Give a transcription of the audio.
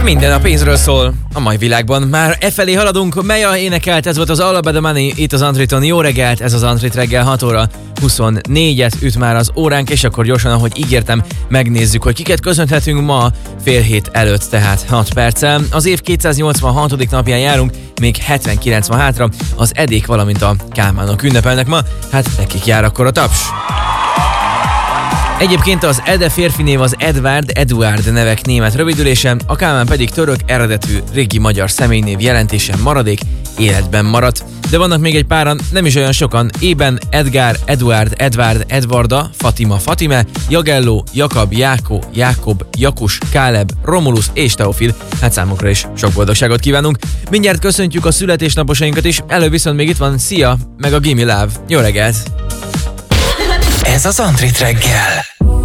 Minden a pénzről szól a mai világban. Már felé haladunk, Meja énekelt, ez volt az All About The Money itt az Antriton. Jó reggelt, ez az Antrit reggel 6 óra 24-et üt már az óránk, és akkor gyorsan, ahogy ígértem, megnézzük, hogy kiket köszönhetünk ma fél hét előtt, tehát 6 perccel. Az év 286. napján járunk, még 79 van hátra, az Edék, valamint a Kálmánok ünnepelnek ma, hát nekik jár akkor a taps. Egyébként az Ede férfi név az Eduard nevek német rövidülése, a Kálmán pedig török eredetű régi magyar személynév jelentése maradék, életben maradt. De vannak még egy páran, nem is olyan sokan: Ében, Edgár, Eduard, Edvard, Edvarda, Fatima, Fatime, Jagello, Jakab, Jákó, Jákob, Jakus, Káleb, Romulus és Teofil. Hát számukra is sok boldogságot kívánunk. Mindjárt köszöntjük a születésnaposainkat is, előbb viszont még itt van Szia, meg a Gimme Love. Jó reggelt! Ez az Antrit reggel.